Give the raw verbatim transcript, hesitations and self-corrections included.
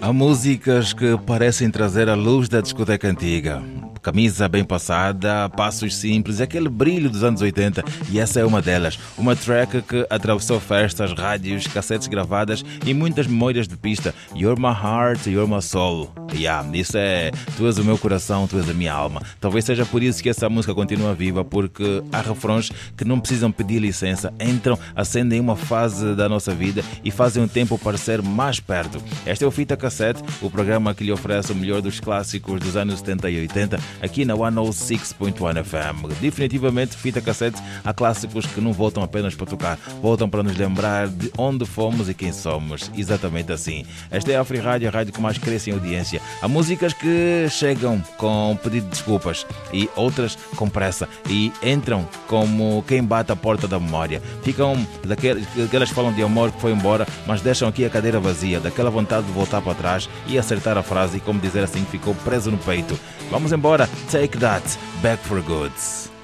Há músicas que parecem trazer a luz da discoteca antiga. Camisa bem passada, passos simples, aquele brilho dos anos oitenta, e essa é uma delas. Uma track que atravessou festas, rádios, cassetes gravadas e muitas memórias de pista. You're my heart, you're my soul. Yeah, isso é, tu és o meu coração, tu és a minha alma. Talvez seja por isso que essa música continua viva, porque há refrões que não precisam pedir licença, entram, acendem uma fase da nossa vida e fazem o tempo parecer mais perto. Este é o Fita Cassete, o programa que lhe oferece o melhor dos clássicos dos anos setenta e oitenta, aqui na cento e seis ponto um F M. Definitivamente, Fita Cassete, há clássicos que não voltam apenas para tocar, voltam para nos lembrar de onde fomos e quem somos. Exatamente assim. Esta é a Afri Rádio, a rádio que mais cresce em audiência. Há músicas que chegam com pedido de desculpas e outras com pressa e entram como quem bate a porta da memória. Ficam daquelas que elas falam de amor que foi embora, mas deixam aqui a cadeira vazia, daquela vontade de voltar para trás e acertar a frase e como dizer assim que ficou preso no peito. Vamos embora. Take that, back for good.